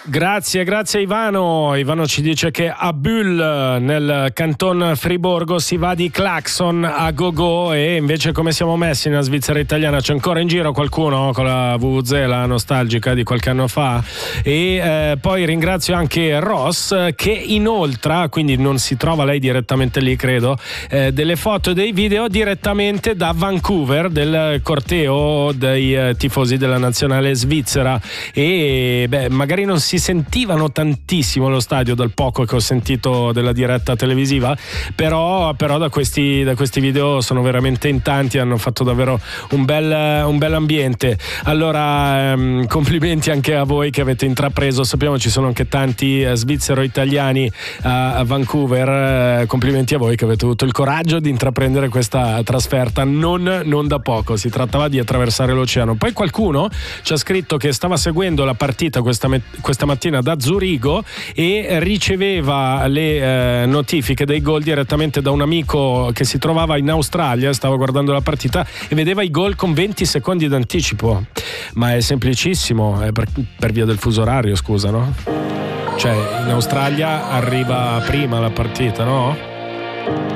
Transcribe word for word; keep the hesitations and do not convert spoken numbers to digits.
Grazie, grazie Ivano. Ivano ci dice che a Bulle, nel canton Friburgo, si va di clacson a go-go, e invece come siamo messi nella Svizzera italiana? C'è ancora in giro qualcuno con la V V Z, la nostalgica di qualche anno fa? E eh, poi ringrazio anche Ross che inoltra, quindi non si trova lei direttamente lì credo, eh, delle foto e dei video direttamente da Vancouver, del corteo dei eh, tifosi della nazionale svizzera. E beh, magari non si si sentivano tantissimo allo stadio dal poco che ho sentito della diretta televisiva, però, però da, questi, da questi video sono veramente in tanti, hanno fatto davvero un bel, un bel ambiente. Allora ehm, complimenti anche a voi che avete intrapreso, sappiamo ci sono anche tanti eh, svizzero-italiani a, a Vancouver, eh, complimenti a voi che avete avuto il coraggio di intraprendere questa trasferta non, non da poco, si trattava di attraversare l'oceano. Poi qualcuno ci ha scritto che stava seguendo la partita questa, questa mattina da Zurigo e riceveva le eh, notifiche dei gol direttamente da un amico che si trovava in Australia, stava guardando la partita e vedeva i gol con venti secondi d'anticipo. Ma è semplicissimo, è per, per via del fuso orario, scusa, no? Cioè in Australia arriva prima la partita, no?